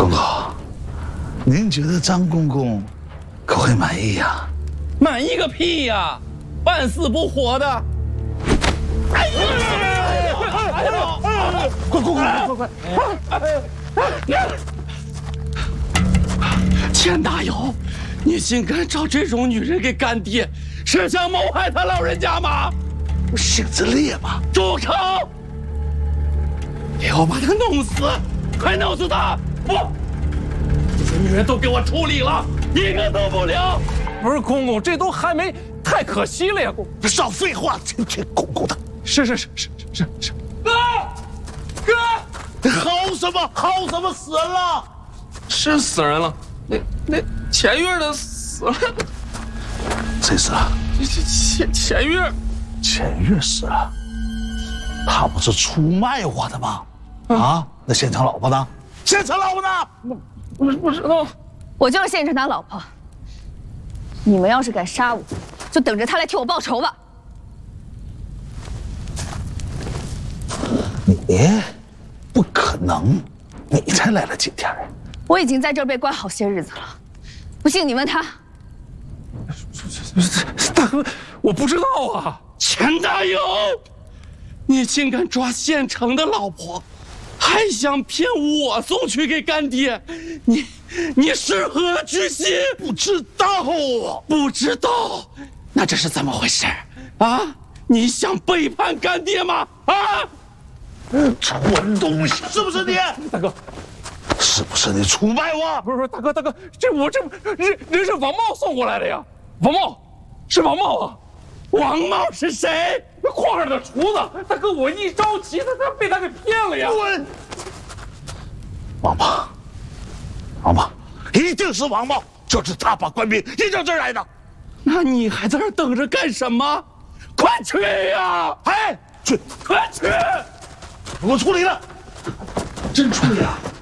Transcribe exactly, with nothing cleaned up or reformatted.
公公，您觉得张公公可会满意呀？ 满意个屁呀！半死不活的！哎呦！哎呦！ 快快快快快！ 钱大友，你竟敢找这种女人给干爹，是想谋害他老人家吗？ 性子烈吗？ 住口！给我把他弄死！快弄死他！不，这些女人都给我处理了，一个都不留。 不是公公，这都还没，太可惜了呀！公， 少废话，天天公公的。 是是是是是是。 哥，哥， 好什么好什么死人了？ 是死人了。那那前月的死了。 谁死了？ 这这前前月。 前月死了。他不是出卖我的吗？啊，那县城老婆呢？县城老婆呢？ 不不知道。 我就是县城他老婆。你们要是敢杀我，就等着他来替我报仇吧。 你不可能，你才来了几天？ 我已经在这儿被关好些日子了，不信你问他。 大哥，我不知道啊。 钱大友，你竟敢抓县城的老婆，还想骗我送去给干爹？你你是何居心？ 不知道啊， 不知道，那这是怎么回事啊？你想背叛干爹吗？啊！ 蠢东西，是不是你？ 大哥， 是不是你出卖我？ 不是不是，大哥大哥，这我这人人是王茂送过来的呀。王茂，是王茂啊。 王茂是谁？ 那矿上的厨子。大哥，我一着急，他他被他给骗了呀。 滚！王茂，王茂，一定是王茂，就是他把官兵引到这儿来的。 那你还在这儿等着干什么？快去呀！ 哎，去， 快去！ 我处理了， 真处理了。